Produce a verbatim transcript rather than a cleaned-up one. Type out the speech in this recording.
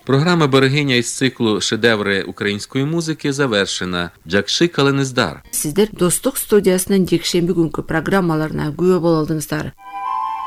Програма «Берегиня» із циклу «Шедеври української музики» завершена. Жакшы калыңыздар. Сіздер Достық студиясының жекшембі күнгі программаларына күе болдыңыздар.